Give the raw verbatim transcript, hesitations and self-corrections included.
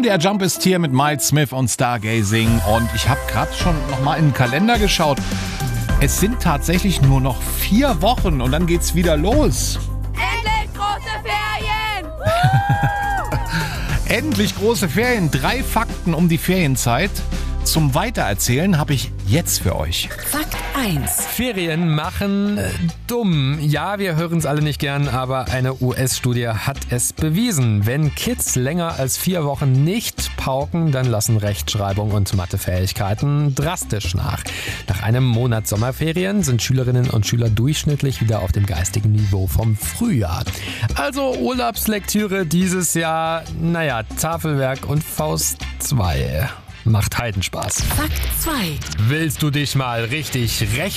M D R Jump ist hier mit Miles Smith und Stargazing. Und ich habe gerade schon nochmal in den Kalender geschaut. Es sind tatsächlich nur noch vier Wochen und dann geht's wieder los. Endlich große Ferien! Endlich große Ferien. Drei Fakten um die Ferienzeit. Zum Weitererzählen habe ich jetzt für euch. Fakt eins. Ferien machen äh, dumm. Ja, wir hören es alle nicht gern, aber eine U S-Studie hat es bewiesen. Wenn Kids länger als vier Wochen nicht pauken, dann lassen Rechtschreibung und Mathefähigkeiten drastisch nach. Nach einem Monat Sommerferien sind Schülerinnen und Schüler durchschnittlich wieder auf dem geistigen Niveau vom Frühjahr. Also Urlaubslektüre dieses Jahr, naja, Tafelwerk und Faust zwei. Macht Heidenspaß. Fakt zwei. Willst du dich mal richtig recht